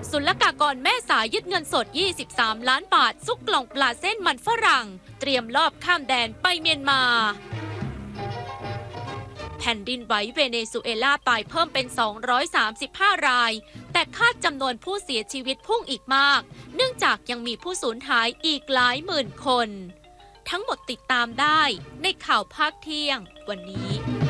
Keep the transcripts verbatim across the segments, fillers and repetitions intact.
ศุลกากรแม่สายยึดเงินสดยี่สิบสามล้านบาทซุกกล่องปลาเส้นมันฝรั่งเตรียมลอบข้ามแดนไปเมียนมาแผ่นดินไหวเวเนซุเอลาตายเพิ่มเป็นสองร้อยสามสิบห้ารายแต่คาดจำนวนผู้เสียชีวิตพุ่งอีกมากเนื่องจากยังมีผู้สูญหายอีกหลายหมื่นคนทั้งหมดติดตามได้ในข่าวภาคเที่ยงวันนี้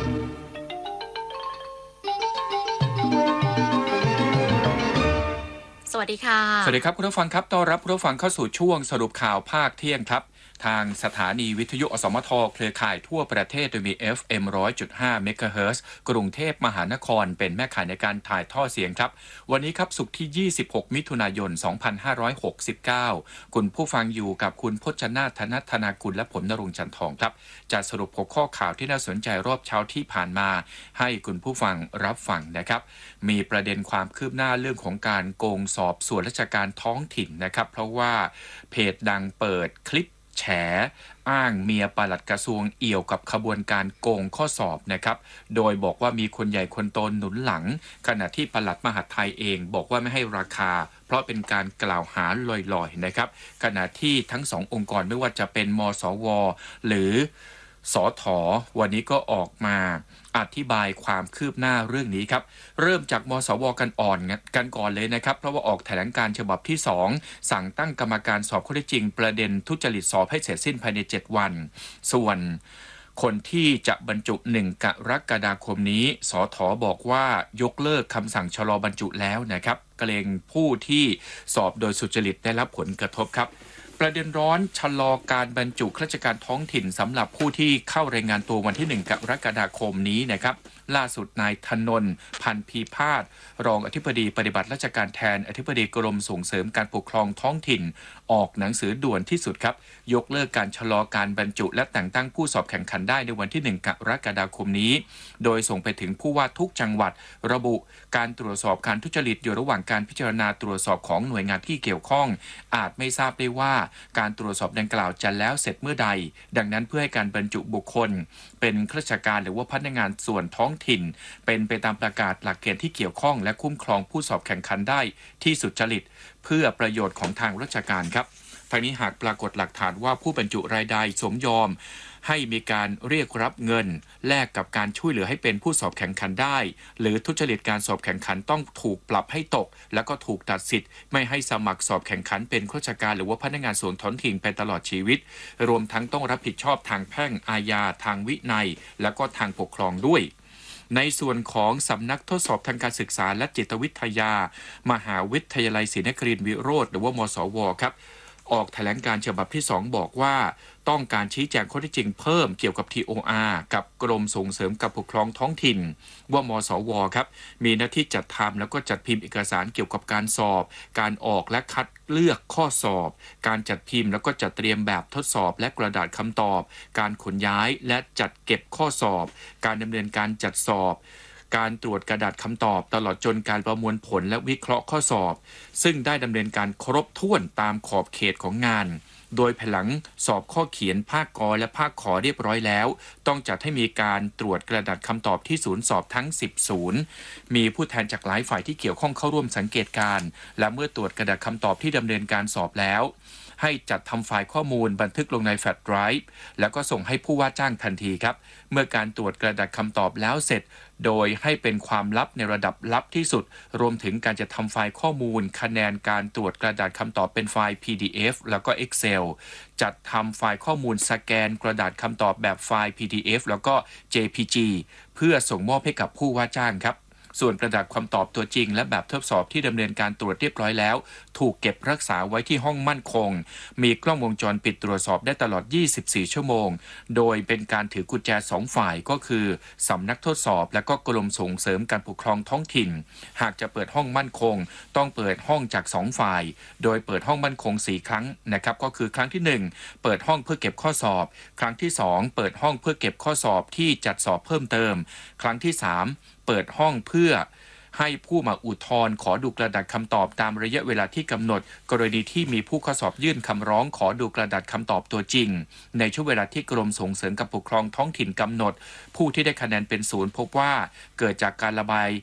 สวัสดีค่ะสวัสดีครับคุณผู้ฟังครับต้อนรับคุณผู้ฟังเข้าสู่ช่วงสรุปข่าวภาคเที่ยงครับทางสถานีวิทยุอสมทเครือข่ายทั่วประเทศโดยมี เอฟ เอ็ม หนึ่งร้อยจุดห้า เมกะเฮิรตซ์กรุงเทพมหานครเป็นแม่ข่ายในการถ่ายทอดเสียงครับวันนี้ครับศุกร์ที่ยี่สิบหกมิถุนายนสองพันห้าร้อยหกสิบเก้าคุณผู้ฟังอยู่กับคุณพจนาถ ธนัทธนากุลและผมณรงค์จันทองครับจะสรุปหัวข้อข่าวที่น่าสนใจรอบเช้าที่ผ่านมาให้คุณผู้ฟังรับฟังนะครับมีประเด็นความคืบหน้าเรื่องของการโกงสอบส่วนราชการท้องถิ่นนะครับเพราะว่าเพจดังเปิดคลิปแฉอ้างเมียปลัดกระทรวงเอี่ยวกับขบวนการโกงข้อสอบนะครับโดยบอกว่ามีคนใหญ่คนโตหนุนหลังขณะที่ปลัดมหาดไทยเองบอกว่าไม่ให้ราคาเพราะเป็นการกล่าวหาลอยๆนะครับขณะที่ทั้งสององค์กรไม่ว่าจะเป็นมสวหรือสทวันนี้ก็ออกมาอธิบายความคืบหน้าเรื่องนี้ครับเริ่มจากมสวกันอ่อนกันก่อนเลยนะครับเพราะว่าออกแถลงการฉบับที่สองสั่งตั้งกรรมการสอบข้อเท็จจริงประเด็นทุจริตสอบให้เสร็จสิ้นภายในเจ็ดวันส่วนคนที่จะบรรจุหนึ่งกรกฎาคมนี้สทบอกว่ายกเลิกคำสั่งชะลอบรรจุแล้วนะครับเกรงผู้ที่สอบโดยสุจริตได้รับผลกระทบครับประเด็นร้อนชะลอการบรรจุข้าราชการท้องถิ่นสำหรับผู้ที่เข้ารายงานตัววันที่หนึ่งกรกฎาคมนี้นะครับล่าสุดนายธนนท์พันพีพาสรองอธิบดีปฏิบัติราชการแทนอธิบดีกรมส่งเสริมการปกครองท้องถิ่นออกหนังสือด่วนที่สุดครับยกเลิกการชะลอการบรรจุและแต่งตั้งผู้สอบแข่งขันได้ในวันที่หนึ่งกรกฎาคมนี้โดยส่งไปถึงผู้ว่าทุกจังหวัดระบุการตรวจสอบการทุจริตอยู่ระหว่างการพิจารณาตรวจสอบของหน่วยงานที่เกี่ยวข้องอาจไม่ทราบได้ว่าการตรวจสอบดังกล่าวจะแล้วเสร็จเมื่อใดดังนั้นเพื่อให้การบรรจุบุคคลเป็นข้าราชการหรือว่าพนักงานส่วนท้องถิ่นเป็นไปตามประกาศหลักเกณฑ์ที่เกี่ยวข้องและคุ้มครองผู้สอบแข่งขันได้ที่สุจริตเพื่อประโยชน์ของทางราชการครับทางนี้หากปรากฏหลักฐานว่าผู้บรรจุรายใดสมยอมให้มีการเรียกรับเงินแลกกับการช่วยเหลือให้เป็นผู้สอบแข่งขันได้หรือทุจริตการสอบแข่งขันต้องถูกปรับให้ตกแล้วก็ถูกตัดสิทธิ์ไม่ให้สมัครสอบแข่งขันเป็นข้าราชการหรือว่าพนักงานส่วนท้องถิ่นไปตลอดชีวิตรวมทั้งต้องรับผิดชอบทางแพ่งอาญาทางวินัยและก็ทางปกครองด้วยในส่วนของสำนักทดสอบทางการศึกษาและจิตวิทยามหาวิทยาลัยศรีนครินทร์วิโรจน์หรือว่ามสวครับออกแถลงการฉบับที่สองบอกว่าต้องการชี้แจงข้อเท็จจริงเพิ่มเกี่ยวกับ ที โอ อาร์ กับกรมส่งเสริมการปกครองท้องถิ่นว่ามสวครับมีหน้าที่จัดทำแล้วก็จัดพิมพ์เอกสารเกี่ยวกับการสอบการออกและคัดเลือกข้อสอบการจัดพิมพ์แล้วก็จัดเตรียมแบบทดสอบและกระดาษคำตอบการขนย้ายและจัดเก็บข้อสอบการดำเนินการจัดสอบการตรวจกระดาษคำตอบตลอดจนการประมวลผลและวิเคราะห์ข้อสอบซึ่งได้ดำเนินการครบถ้วนตามขอบเขตของงานโดยภายหลังสอบข้อเขียนภาคกและภาคขอเรียบร้อยแล้วต้องจัดให้มีการตรวจกระดาษคำตอบที่ศูนย์สอบทั้งสิบศูนย์มีผู้แทนจากหลายฝ่ายที่เกี่ยวข้องเข้าร่วมสังเกตการณ์และเมื่อตรวจกระดาษคำตอบที่ดำเนินการสอบแล้วให้จัดทำไฟล์ข้อมูลบันทึกลงในแฟลชไดรฟ์แล้วก็ส่งให้ผู้ว่าจ้างทันทีครับเมื่อการตรวจกระดาษคำตอบแล้วเสร็จโดยให้เป็นความลับในระดับลับที่สุดรวมถึงการจะทำไฟล์ข้อมูลคะแนนการตรวจกระดาษคำตอบเป็นไฟล์ พี ดี เอฟ แล้วก็ Excel จัดทำไฟล์ข้อมูลสแกนกระดาษคำตอบแบบไฟล์ พี ดี เอฟ แล้วก็ เจ พี จี เพื่อส่งมอบให้กับผู้ว่าจ้างครับส่วนกระดาษคำตอบตัวจริงและแบบทดสอบที่ดำเนินการตรวจเรียบร้อยแล้วถูกเก็บรักษาไว้ที่ห้องมั่นคงมีกล้องวงจรปิดตรวจสอบได้ตลอดยี่สิบสี่ชั่วโมงโดยเป็นการถือกุญแจสองฝ่ายก็คือสำนักทดสอบและก็กรมส่งเสริมการปกครองท้องถิ่นหากจะเปิดห้องมั่นคงต้องเปิดห้องจากสองฝ่ายโดยเปิดห้องมั่นคงสี่ครั้งนะครับก็คือครั้งที่หนึ่งเปิดห้องเพื่อเก็บข้อสอบครั้งที่สองเปิดห้องเพื่อเก็บข้อสอบที่จัดสอบเพิ่มเติมครั้งที่สามเปิดห้องเพื่อให้ผู้มาอุทธรณ์ขอดูกระดาษคำตอบตามระยะเวลาที่กำหนดกรณีที่มีผู้ข้อสอบยื่นคำร้องขอดูกระดาษคำตอบตัวจริงในช่วงเวลาที่กรมส่งเสริมการปกครองท้องถิ่นกำหนดผู้ที่ได้คะแนนเป็นศูนย์พบว่าเกิดจากการระบาย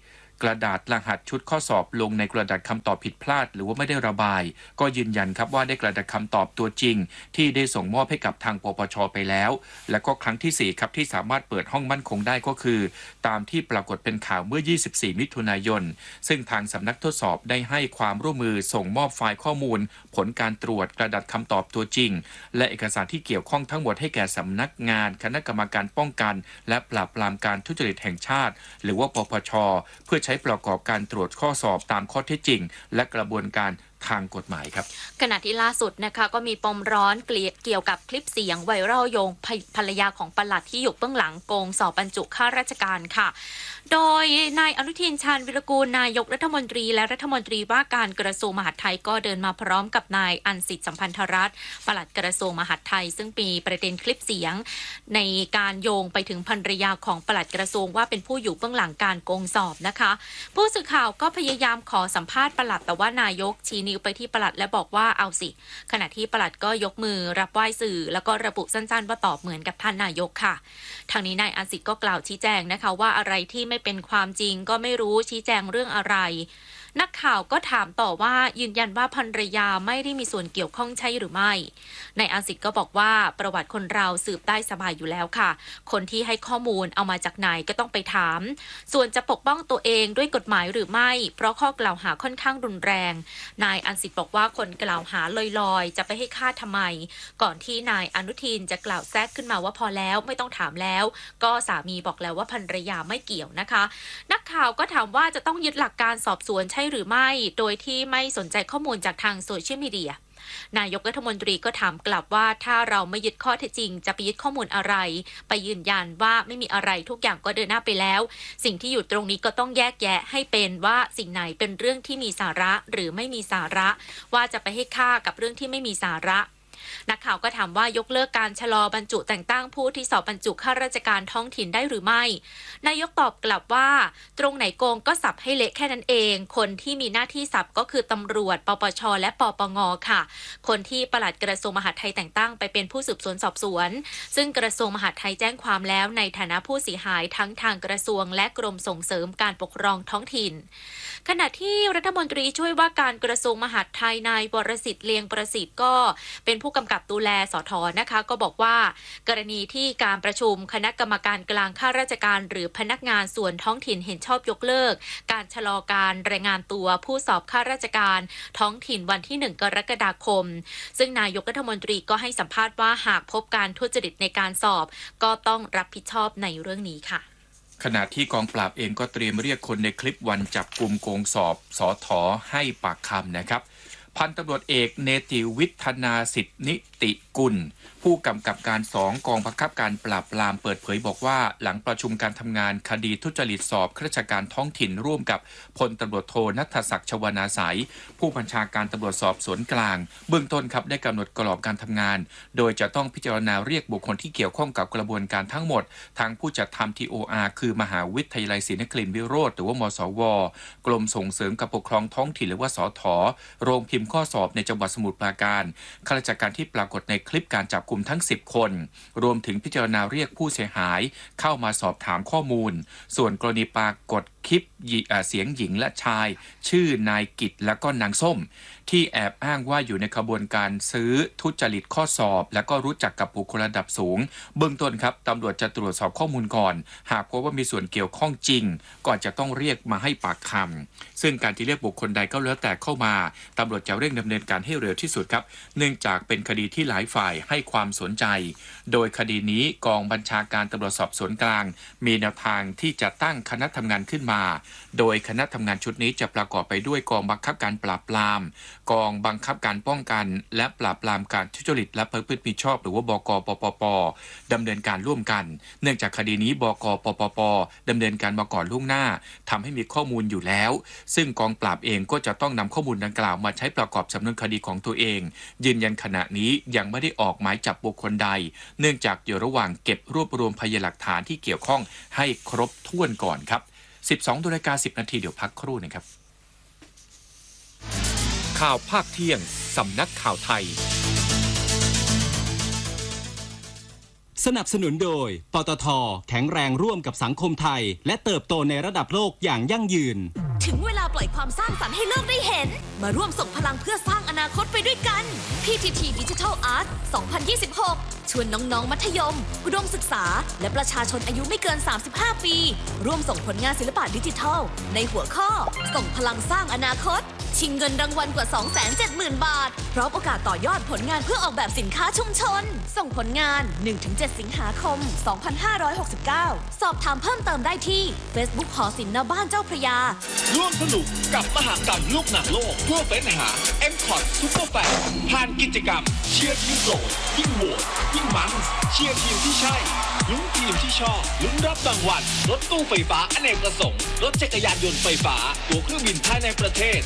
กระดาษรหัสชุดข้อสอบลงในกระดาษคำตอบผิดพลาดหรือว่าไม่ได้ระบายก็ยืนยันครับว่าได้กระดาษคำตอบตัวจริงที่ได้ส่งมอบให้กับทางปปช.ไปแล้วและก็ครั้งที่สี่ครับที่สามารถเปิดห้องมั่นคงได้ก็คือตามที่ปรากฏเป็นข่าวเมื่อยี่สิบสี่มิถุนายนซึ่งทางสำนักทดสอบได้ให้ความร่วมมือส่งมอบไฟล์ข้อมูลผลการตรวจกระดาษคำตอบตัวจริงและเอกสารที่เกี่ยวข้องทั้งหมดให้แก่สำนักงานคณะกรรมการป้องกันและปราบปรามการทุจริตแห่งชาติหรือว่าปปช.เพื่อใช้ประกอบการตรวจข้อสอบตามข้อเท็จจริงและกระบวนการทางกฎหมายครับขณะที่ล่าสุดนะคะก็มีปมร้อนเกี่ยวกับคลิปเสียงไวรัลโยงภรรยาของปลัดที่อยู่เบื้องหลังโกงสอบบรรจุข้าราชการค่ะโดยนายอนุทินชาญวิรากูลนายกรัฐมนตรีและรัฐมนตรีว่าการกระทรวงมหาดไทยก็เดินมาพร้อมกับนายอันสิทธิ์สัมพันธรัตน์ปลัดกระทรวงมหาดไทยซึ่งมีประเด็นคลิปเสียงในการโยงไปถึงภรรยาของปลัดกระทรวงว่าเป็นผู้อยู่เบื้องหลังการโกงสอบนะคะผู้สื่อข่าวก็พยายามขอสัมภาษณ์ปลัดแต่ว่านายกชี้นิ้วไปที่ปลัดและบอกว่าเอาสิขณะที่ปลัดก็ยกมือรับไหว้สื่อแล้วก็ระบุสั้นๆว่าตอบเหมือนกับท่านนายกค่ะทางนี้นายอันสิทธิ์ก็กล่าวชี้แจงนะคะว่าอะไรที่ไม่เป็นความจริงก็ไม่รู้ชี้แจงเรื่องอะไรนักข่าวก็ถามต่อว่ายืนยันว่าภรรยาไม่ได้มีส่วนเกี่ยวข้องใช่หรือไม่นายอันสิทธิ์ก็บอกว่าประวัติคนเราสืบได้สบายอยู่แล้วค่ะคนที่ให้ข้อมูลเอามาจากไหนก็ต้องไปถามส่วนจะปกป้องตัวเองด้วยกฎหมายหรือไม่เพราะข้อกล่าวหาค่อนข้างรุนแรงนายอันสิทธิ์บอกว่าคนกล่าวหาลอยๆจะไปให้ฆ่าทำไมก่อนที่นายอนุทินจะกล่าวแทรกขึ้นมาว่าพอแล้วไม่ต้องถามแล้วก็สามีบอกแล้วว่าภรรยาไม่เกี่ยวนะคะนักข่าวก็ถามว่าจะต้องยึดหลักการสอบสวนใช่หรือไม่โดยที่ไม่สนใจข้อมูลจากทางโซเชียลมีเดียนายกรัฐมนตรีก็ถามกลับว่าถ้าเราไม่ยึดข้อเท็จจริงจะไปยึดข้อมูลอะไรไปยืนยันว่าไม่มีอะไรทุกอย่างก็เดินหน้าไปแล้วสิ่งที่อยู่ตรงนี้ก็ต้องแยกแยะให้เป็นว่าสิ่งไหนเป็นเรื่องที่มีสาระหรือไม่มีสาระว่าจะไปให้ค่ากับเรื่องที่ไม่มีสาระนักข่าวก็ถามว่ายกเลิกการชะลอบรรจุแต่งตั้งผู้ที่สอบบรรจุข้าราชการท้องถิ่นได้หรือไม่นายกตอบกลับว่าตรงไหนโกงก็สับให้เละแค่นั้นเองคนที่มีหน้าที่สับก็คือตำรวจปปชและปปงค่ะคนที่ปลัดกระทรวงมหาดไทยแต่งตั้งไปเป็นผู้สืบสวนสอบสวนซึ่งกระทรวงมหาดไทยแจ้งความแล้วในฐานะผู้เสียหายทั้งทางกระทรวงและกรมส่งเสริมการปกครองท้องถิ่นขณะที่รัฐมนตรีช่วยว่าการกระทรวงมหาดไทยนายวรสิทธิ์เลียงประสิทธิ์ก็เป็นผู้กำกับดูแลสท.นะคะก็บอกว่ากรณีที่การประชุมคณะกรรมการกลางข้าราชการหรือพนักงานส่วนท้องถิ่นเห็นชอบยกเลิกการชะลอการรายงานตัวผู้สอบข้าราชการท้องถิ่นวันที่หนึ่งกรกฎาคมซึ่งนายกรัฐมนตรีก็ให้สัมภาษณ์ว่าหากพบการทุจริตในการสอบก็ต้องรับผิดชอบในเรื่องนี้ค่ะขณะที่กองปราบเองก็เตรียมเรียกคนในคลิปวันจับกุมโกงสอบสท.ให้ปากคำนะครับพันตำรวจเอกเนติวิทนาสิทธินิติกุลผู้กำกับการสองกองบังคับการปราบปรามเปิดเผยบอกว่าหลังประชุมการทำงานคดีทุจริตสอบข้าราชการท้องถิ่นร่วมกับพลตำรวจโทณัฐศักดิ์ชวนาสัยผู้บัญชาการตำรวจสอบสวนกลางเบื้องต้นครับได้กำหนดกรอบการทำงานโดยจะต้องพิจารณาเรียกบุคคลที่เกี่ยวข้องกับกระบวนการทั้งหมดทั้งผู้จัดทำ ที โอ อาร์ คือมหาวิทยาลัยศรีนครินทร์วิโรจน์หรือว่ามสว.กรมส่งเสริมการปกครองท้องถิ่นหรือว่าสท.โรงพิมพ์ข้อสอบในจังหวัดสมุทรปราการข้าราชการที่ปรากฏในคลิปการจับกุมทั้งสิบคนรวมถึงพิจารณาเรียกผู้เสียหายเข้ามาสอบถามข้อมูลส่วนกรณีปรากฏคลิปเสียงหญิงและชายชื่อนายกิตและก็นางส้มที่แอบอ้างว่าอยู่ในขบวนการซื้อทุจริตข้อสอบและก็รู้จักกับบุคคลระดับสูงเบื้องต้นครับตำรวจจะตรวจสอบข้อมูลก่อนหากพบว่ามีส่วนเกี่ยวข้องจริงก่อนจะต้องเรียกมาให้ปากคำซึ่งการที่เรียกบุคคลใดก็แล้วแต่เข้ามาตำรวจจะเร่งดำเนินการให้เร็วที่สุดครับเนื่องจากเป็นคดีที่หลายฝ่ายให้ความสนใจโดยคดีนี้กองบัญชาการตำรวจสอบสวนกลางมีแนวทางที่จะตั้งคณะทำงานขึ้นมาโดยคณะทำงานชุดนี้จะประกอบไปด้วยกองบังคับการปราบปรามกองบังคับการป้องกันและปราบปรามการทุจริตและประพฤติผิดชอบหรือว่าบก.ปปป.ดำเนินการร่วมกันเนื่องจากคดีนี้บก.ปปป.ดำเนินการมาก่อนล่วงหน้าทำให้มีข้อมูลอยู่แล้วซึ่งกองปราบเองก็จะต้องนำข้อมูลดังกล่าวมาใช้ประกอบสำนวนคดีของตัวเองยืนยันขณะนี้ยังไม่ได้ออกหมายจับบุคคลใดเนื่องจากอยู่ระหว่างเก็บรวบรวมพยานหลักฐานที่เกี่ยวข้องให้ครบถ้วนก่อนครับสิบสองนาฬิกาสิบนาทีเดี๋ยวพักครู่นะครับข่าวภาคเที่ยงสำนักข่าวไทยสนับสนุนโดยปตท.แข็งแรงร่วมกับสังคมไทยและเติบโตในระดับโลกอย่างยั่งยืนถึงเวลาปล่อยความสร้างสรรค์ให้โลกได้เห็นมาร่วมส่งพลังเพื่อสร้างอนาคตไปด้วยกัน พี ที ที Digital Art สองพันยี่สิบหก ชวนน้องๆมัธยมอุดมศึกษาและประชาชนอายุไม่เกินสามสิบห้าปีร่วมส่งผลงานศิลปะดิจิทัลในหัวข้อส่งพลังสร้างอนาคตชิงเงินรางวัลกว่า สองแสนเจ็ดหมื่น บาทพร้อมโอกาสต่อยอดผลงานเพื่อออกแบบสินค้าชุมชนส่งผลงาน หนึ่งถึงเจ็ด สิงหาคม สองพันห้าร้อยหกสิบเก้า สอบถามเพิ่มเติมได้ที่ Facebook หอศิลป์ณบ้านเจ้าพระยาร่วมสนุกกับมหกรรมลูกหนังโลกเพื่อเฟ้นหา เอ็ม คอท Super Fan ผ่านกิจกรรมเชียร์ทีมโสดยิ่งโหวตยิ่งมันเชียร์ทีมที่ใช่ลุ้นทีมที่ชอบลุ้นรับรางวัลรถตู้ไฟฟ้าอเนกประสงค์รถจักรยานยนต์ไฟฟ้าตั๋วเครื่องบินภายในประเทศ